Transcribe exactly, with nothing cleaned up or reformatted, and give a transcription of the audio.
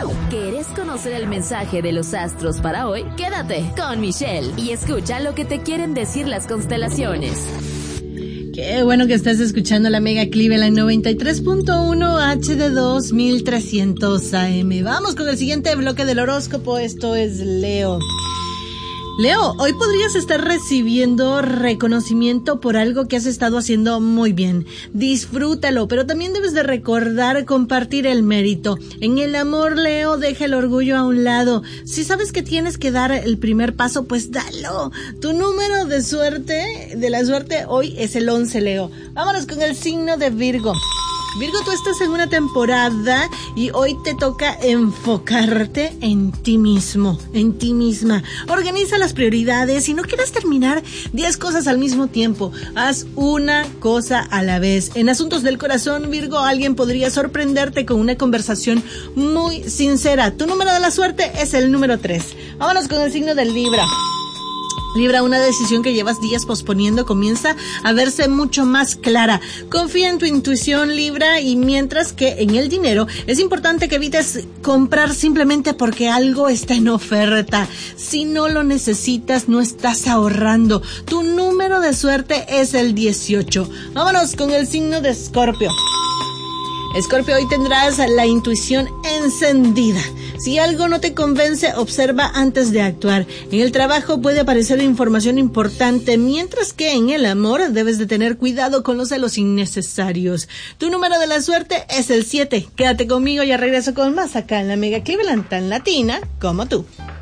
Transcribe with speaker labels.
Speaker 1: ¿Quieres conocer el mensaje de los astros para hoy? Quédate con Michelle y escucha lo que te quieren decir las constelaciones.
Speaker 2: Qué bueno que estás escuchando la Mega Cleveland noventa y tres punto uno H D dos mil trescientos A M. Vamos con el siguiente bloque del horóscopo. Esto es Leo. Leo, hoy podrías estar recibiendo reconocimiento por algo que has estado haciendo muy bien. Disfrútalo, pero también debes de recordar compartir el mérito. En el amor, Leo, deja el orgullo a un lado. Si sabes que tienes que dar el primer paso, pues dalo. Tu número de suerte, de la suerte hoy es el once, Leo. Vámonos con el signo de Virgo. Virgo, tú estás en una temporada y hoy te toca enfocarte en ti mismo, en ti misma. Organiza las prioridades y no quieras terminar diez cosas al mismo tiempo. Haz una cosa a la vez. En asuntos del corazón, Virgo, alguien podría sorprenderte con una conversación muy sincera. Tu número de la suerte es el número tres. Vámonos con el signo del Libra. Libra, una decisión que llevas días posponiendo comienza a verse mucho más clara. Confía en tu intuición, Libra, y mientras que en el dinero es importante que evites comprar simplemente porque algo está en oferta. Si no lo necesitas, no estás ahorrando. Tu número de suerte es el dieciocho. Vámonos con el signo de Escorpio. Escorpio, hoy tendrás la intuición encendida. Si algo no te convence, observa antes de actuar. En el trabajo puede aparecer información importante, mientras que en el amor debes de tener cuidado con los celos innecesarios. Tu número de la suerte es el siete. Quédate conmigo, ya regreso con más acá en la Mega Cleveland, tan latina como tú.